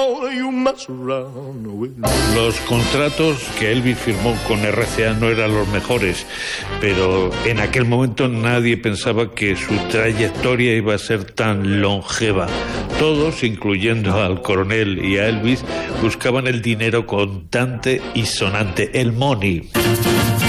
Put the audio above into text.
Los contratos que Elvis firmó con RCA no eran los mejores, pero en aquel momento nadie pensaba que su trayectoria iba a ser tan longeva. Todos, incluyendo al coronel y a Elvis, buscaban el dinero contante y sonante, el money.